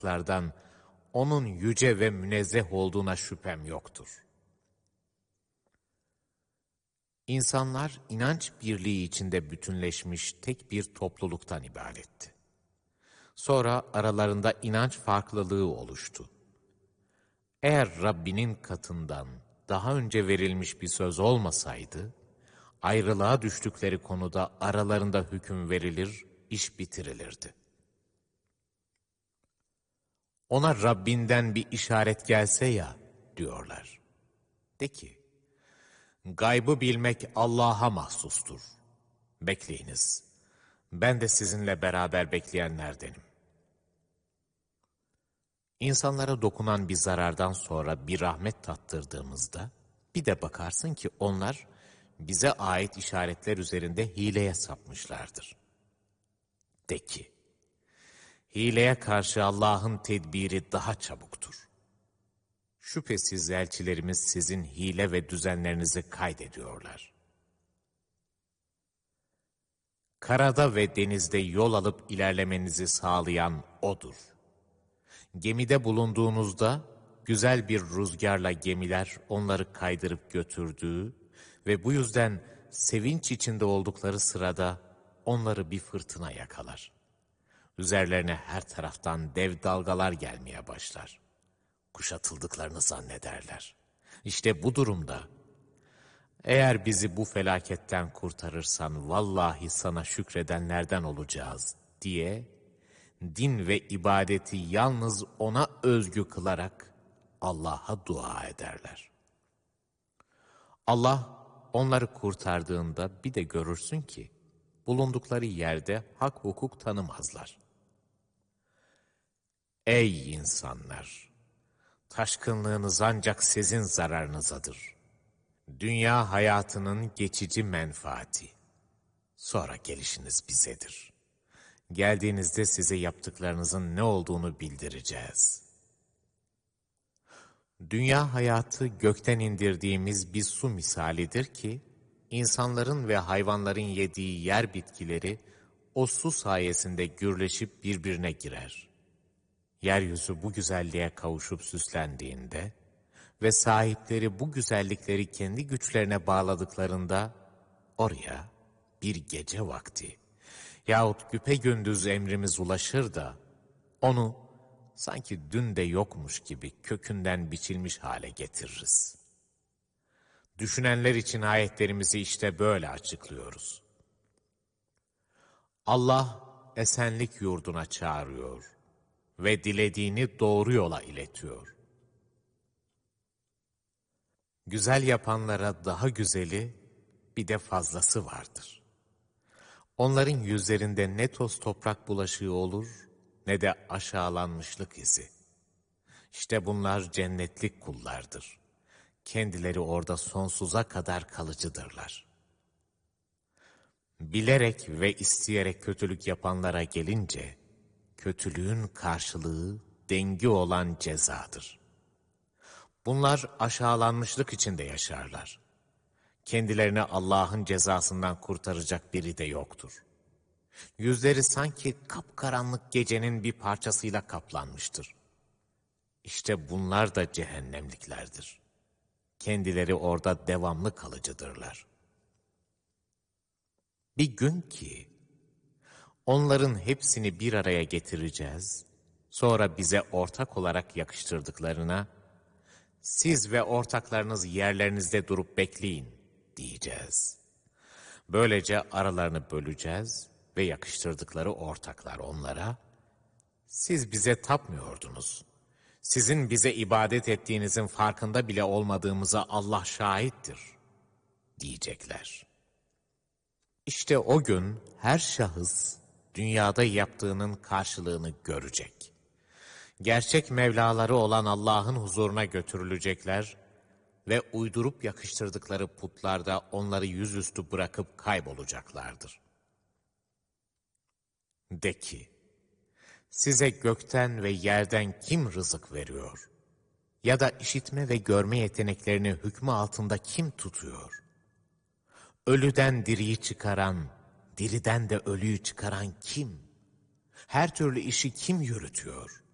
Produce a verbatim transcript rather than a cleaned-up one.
varlıklardan onun yüce ve münezzeh olduğuna şüphem yoktur. İnsanlar inanç birliği içinde bütünleşmiş tek bir topluluktan ibaretti. Sonra aralarında inanç farklılığı oluştu. Eğer Rabbinin katından daha önce verilmiş bir söz olmasaydı, ayrılığa düştükleri konuda aralarında hüküm verilir, iş bitirilirdi. Ona Rabbinden bir işaret gelse ya, diyorlar. De ki, gaybı bilmek Allah'a mahsustur. Bekleyiniz, ben de sizinle beraber bekleyenlerdenim. İnsanlara dokunan bir zarardan sonra bir rahmet tattırdığımızda, bir de bakarsın ki onlar bize ait işaretler üzerinde hileye sapmışlardır. De ki, hileye karşı Allah'ın tedbiri daha çabuktur. Şüphesiz elçilerimiz sizin hile ve düzenlerinizi kaydediyorlar. Karada ve denizde yol alıp ilerlemenizi sağlayan O'dur. Gemide bulunduğunuzda güzel bir rüzgarla gemiler onları kaydırıp götürdüğü ve bu yüzden sevinç içinde oldukları sırada onları bir fırtına yakalar. Üzerlerine her taraftan dev dalgalar gelmeye başlar. Kuşatıldıklarını zannederler. İşte bu durumda, eğer bizi bu felaketten kurtarırsan vallahi sana şükredenlerden olacağız diye, din ve ibadeti yalnız ona özgü kılarak Allah'a dua ederler. Allah onları kurtardığında bir de görürsün ki, bulundukları yerde hak hukuk tanımazlar. Ey insanlar! Taşkınlığınız ancak sizin zararınızadır. Dünya hayatının geçici menfaati. Sonra gelişiniz bizedir. Geldiğinizde size yaptıklarınızın ne olduğunu bildireceğiz. Dünya hayatı gökten indirdiğimiz bir su misalidir ki, insanların ve hayvanların yediği yer bitkileri o su sayesinde gürleşip birbirine girer. Yeryüzü bu güzelliğe kavuşup süslendiğinde ve sahipleri bu güzellikleri kendi güçlerine bağladıklarında, oraya bir gece vakti yahut güpegündüz emrimiz ulaşır da, onu sanki dün de yokmuş gibi kökünden biçilmiş hale getiririz. Düşünenler için ayetlerimizi işte böyle açıklıyoruz. Allah esenlik yurduna çağırıyor ve dilediğini doğru yola iletiyor. Güzel yapanlara daha güzeli, bir de fazlası vardır. Onların yüzlerinde ne toz toprak bulaşığı olur, ne de aşağılanmışlık izi. İşte bunlar cennetlik kullardır. Kendileri orada sonsuza kadar kalıcıdırlar. Bilerek ve isteyerek kötülük yapanlara gelince, kötülüğün karşılığı dengi olan cezadır. Bunlar aşağılanmışlık içinde yaşarlar. Kendilerini Allah'ın cezasından kurtaracak biri de yoktur. Yüzleri sanki kapkaranlık gecenin bir parçasıyla kaplanmıştır. İşte bunlar da cehennemliklerdir. Kendileri orada devamlı kalıcıdırlar. Bir gün ki, onların hepsini bir araya getireceğiz, sonra bize ortak olarak yakıştırdıklarına, siz ve ortaklarınız yerlerinizde durup bekleyin diyeceğiz. Böylece aralarını böleceğiz ve yakıştırdıkları ortaklar onlara, siz bize tapmıyordunuz. Sizin bize ibadet ettiğinizin farkında bile olmadığımıza Allah şahittir diyecekler. İşte o gün her şahıs dünyada yaptığının karşılığını görecek. Gerçek Mevlaları olan Allah'ın huzuruna götürülecekler ve uydurup yakıştırdıkları putlarda onları yüzüstü bırakıp kaybolacaklardır. De ki, size gökten ve yerden kim rızık veriyor? Ya da işitme ve görme yeteneklerini hükmü altında kim tutuyor? Ölüden diriyi çıkaran, diriden de ölüyü çıkaran kim? Her türlü işi kim yürütüyor?